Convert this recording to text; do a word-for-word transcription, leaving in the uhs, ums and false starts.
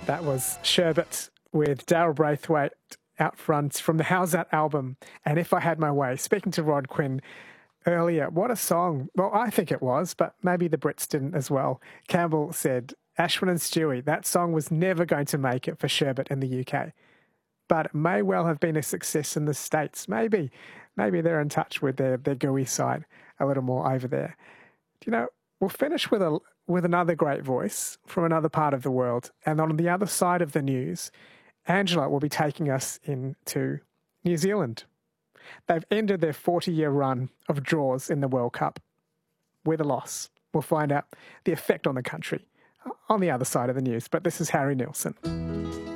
That was Sherbet with Daryl Braithwaite out front from the How's That album and If I Had My Way. Speaking to Rod Quinn earlier, what a song. Well, I think it was, but maybe the Brits didn't as well. Campbell said, Ashwin and Stewie, that song was never going to make it for Sherbet in the U K. But it may well have been a success in the States. Maybe. Maybe they're in touch with their, their gooey side a little more over there. Do you know, we'll finish with a with another great voice from another part of the world. And on the other side of the news, Angela will be taking us into New Zealand. They've ended their forty-year run of draws in the World Cup with a loss. We'll find out the effect on the country on the other side of the news. But this is Harry Nilsson.